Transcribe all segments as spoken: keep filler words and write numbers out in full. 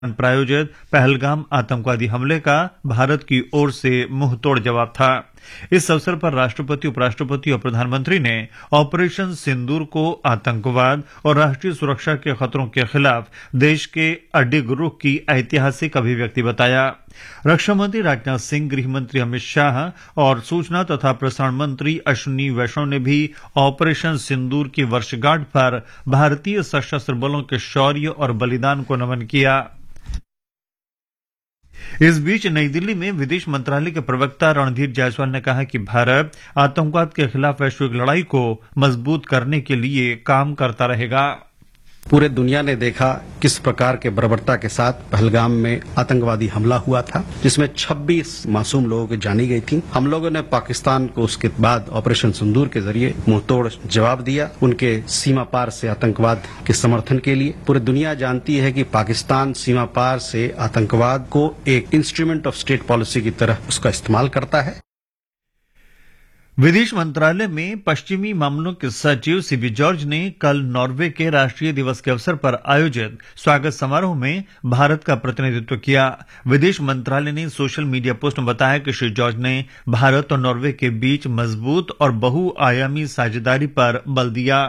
प्रायोजित पहलगाम आतंकवादी हमले का भारत की ओर से मुंहतोड़ जवाब था। इस अवसर पर राष्ट्रपति, उपराष्ट्रपति और प्रधानमंत्री ने ऑपरेशन सिंदूर को आतंकवाद और राष्ट्रीय सुरक्षा के खतरों के खिलाफ देश के अडिग रुख की ऐतिहासिक अभिव्यक्ति बताया। रक्षा मंत्री राजनाथ सिंह, गृह मंत्री अमित शाह और सूचना तथा प्रसारण मंत्री अश्विनी वैष्णव ने भी ऑपरेशन सिंदूर की वर्षगांठ पर भारतीय सशस्त्र बलों के शौर्य और बलिदान को नमन किया। इस बीच नई दिल्ली में विदेश मंत्रालय के प्रवक्ता रणधीर जायसवाल ने कहा कि भारत आतंकवाद के खिलाफ वैश्विक लड़ाई को मजबूत करने के लिए काम करता रहेगा। पूरे दुनिया ने देखा किस प्रकार के बर्बरता के साथ पहलगाम में आतंकवादी हमला हुआ था, जिसमें छब्बीस मासूम लोगों की जानी गई थी। हम लोगों ने पाकिस्तान को उसके बाद ऑपरेशन सिंदूर के जरिए मुंहतोड़ जवाब दिया, उनके सीमा पार से आतंकवाद के समर्थन के लिए। पूरी दुनिया जानती है कि पाकिस्तान सीमा पार से आतंकवाद को एक इंस्ट्रूमेंट ऑफ स्टेट पॉलिसी की तरह उसका इस्तेमाल करता है। विदेश मंत्रालय में पश्चिमी मामलों के सचिव सीबी जॉर्ज ने कल नॉर्वे के राष्ट्रीय दिवस के अवसर पर आयोजित स्वागत समारोह में भारत का प्रतिनिधित्व किया। विदेश मंत्रालय ने सोशल मीडिया पोस्ट में बताया कि श्री जॉर्ज ने भारत और नॉर्वे के बीच मजबूत और बहुआयामी साझेदारी पर बल दिया।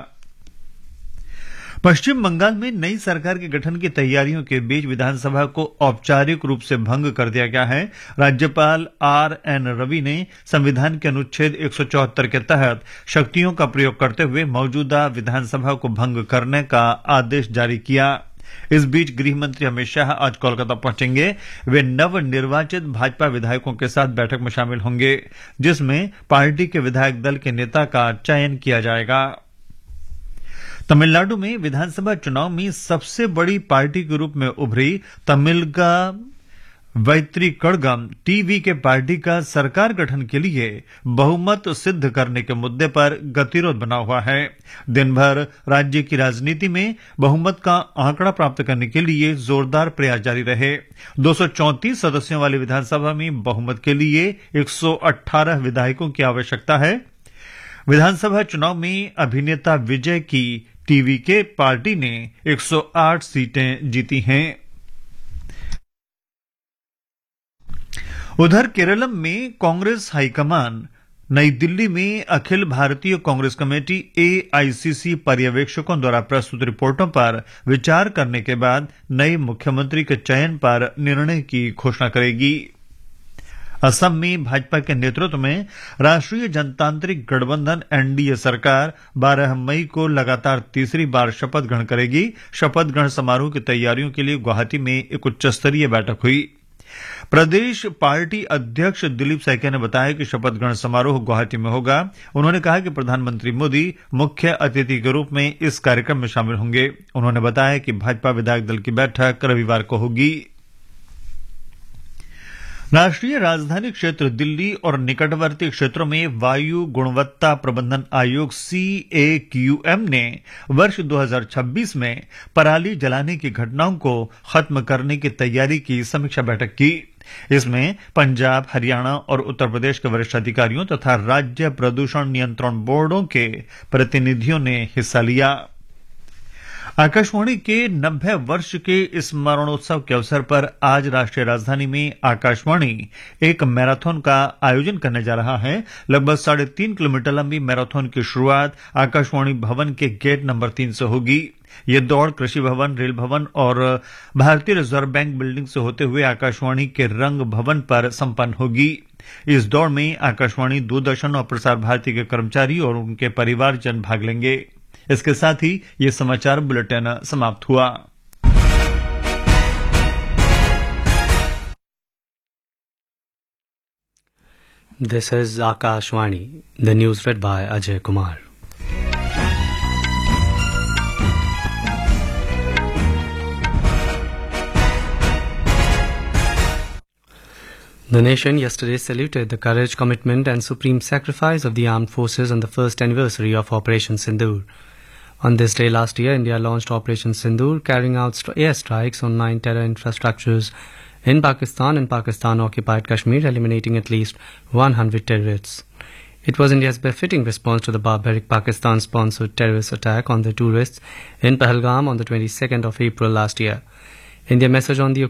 पश्चिम बंगाल में नई सरकार के गठन की तैयारियों के बीच विधानसभा को औपचारिक रूप से भंग कर दिया गया है। राज्यपाल आर एन रवि ने संविधान के अनुच्छेद एक सौ चौहत्तर के तहत शक्तियों का प्रयोग करते हुए मौजूदा विधानसभा को भंग करने का आदेश जारी किया। इस बीच गृह मंत्री अमित शाह आज कोलकाता पहुंचेंगे। वे नवनिर्वाचित भाजपा विधायकों के साथ बैठक में शामिल होंगे, जिसमें पार्टी के विधायक दल के नेता का चयन किया जाएगा। तमिलनाडु में विधानसभा चुनाव में सबसे बड़ी पार्टी के रूप में उभरी तमिलगा वैत्री कड़गम टीवी के पार्टी का सरकार गठन के लिए बहुमत सिद्ध करने के मुद्दे पर गतिरोध बना हुआ है। दिन भर राज्य की राजनीति में बहुमत का आंकड़ा प्राप्त करने के लिए जोरदार प्रयास जारी रहे। दो सौ चौंतीस सदस्यों वाली विधानसभा में बहुमत के लिए एक सौ अठारह विधायकों की आवश्यकता है। विधानसभा चुनाव में अभिनेता विजय की टीवी के पार्टी ने एक सौ आठ सीटें जीती हैं। उधर केरलम में कांग्रेस हाईकमान नई दिल्ली में अखिल भारतीय कांग्रेस कमेटी ए आई सी सी पर्यवेक्षकों द्वारा प्रस्तुत रिपोर्टों पर विचार करने के बाद नए मुख्यमंत्री के चयन पर निर्णय की घोषणा करेगी। असम में भाजपा के नेतृत्व में राष्ट्रीय जनतांत्रिक गठबंधन एन डी ए सरकार बारह मई को लगातार तीसरी बार शपथ ग्रहण करेगी। शपथ ग्रहण समारोह की तैयारियों के लिए गुवाहाटी में एक उच्च स्तरीय बैठक हुई। प्रदेश पार्टी अध्यक्ष दिलीप सैकिया ने बताया कि शपथ ग्रहण समारोह गुवाहाटी में होगा। उन्होंने कहा कि प्रधानमंत्री मोदी मुख्य अतिथि के रूप में इस कार्यक्रम में शामिल होंगे। उन्होंने बताया कि भाजपा विधायक दल की बैठक रविवार को होगी। राष्ट्रीय राजधानी क्षेत्र दिल्ली और निकटवर्ती क्षेत्रों में वायु गुणवत्ता प्रबंधन आयोग सी ए क्यू एम ने वर्ष दो हज़ार छब्बीस में पराली जलाने की घटनाओं को खत्म करने की तैयारी की समीक्षा बैठक की। इसमें पंजाब, हरियाणा और उत्तर प्रदेश के वरिष्ठ अधिकारियों तथा राज्य प्रदूषण नियंत्रण बोर्डों के प्रतिनिधियों ने हिस्सा लिया। आकाशवाणी के नब्बे वर्ष के स्मरणोत्सव के अवसर पर आज राष्ट्रीय राजधानी में आकाशवाणी एक मैराथन का आयोजन करने जा रहा है। लगभग साढ़े तीन किलोमीटर लंबी मैराथन की शुरुआत आकाशवाणी भवन के गेट नंबर तीन से होगी। ये दौड़ कृषि भवन, रेल भवन और भारतीय रिजर्व बैंक बिल्डिंग से होते हुए आकाशवाणी के रंग भवन पर संपन्न होगी। इस दौड़ में आकाशवाणी, दूरदर्शन और प्रसार भारती के कर्मचारी और उनके परिवारजन भाग लेंगे। इसके साथ ही ये समाचार बुलेटिन समाप्त हुआ। This is Akashvani, the news red bye Ajay Kumar. The nation yesterday saluted the courage, commitment and supreme sacrifice of the armed forces on the first anniversary of Operation Sindoor. On this day last year, India launched Operation Sindoor, carrying out airstrikes on nine terror infrastructures in Pakistan and Pakistan-occupied Kashmir, eliminating at least one hundred terrorists. It was India's befitting response to the barbaric Pakistan-sponsored terrorist attack on the tourists in Pahalgam on the twenty-second of April last year. In their message on the